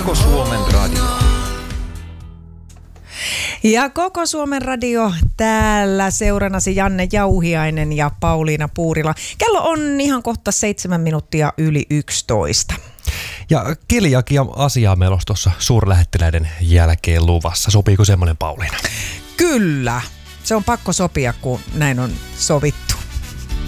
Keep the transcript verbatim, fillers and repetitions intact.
Koko Suomen radio. Ja Koko Suomen radio täällä seurannasi Janne Jauhiainen ja Pauliina Puurila. Kello on ihan kohta seitsemän minuuttia yli yksitoista. Ja keliakia-asiaa meillä olisi tuossa suurlähettiläiden jälkeen luvassa. Sopiiko semmoinen, Pauliina? Kyllä. Se on pakko sopia, kun näin on sovittu.